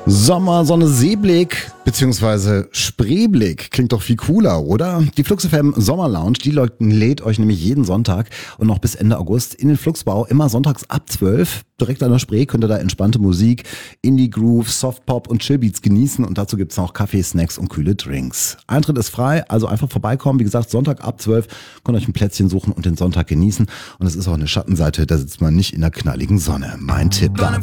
Sommer, Sonne, Seeblick bzw. Spreeblick klingt doch viel cooler, oder? Die Flux FM Sommer Lounge, die lädt euch nämlich jeden Sonntag und noch bis Ende August in den Fluxbau, immer sonntags ab 12. Direkt an der Spree könnt ihr da entspannte Musik, Indie-Groove, Softpop und Chillbeats genießen und dazu gibt's noch Kaffee, Snacks und kühle Drinks. Eintritt ist frei, also einfach vorbeikommen. Wie gesagt, Sonntag ab 12 könnt ihr euch ein Plätzchen suchen und den Sonntag genießen. Und es ist auch eine Schattenseite, da sitzt man nicht in der knalligen Sonne. Mein Tipp.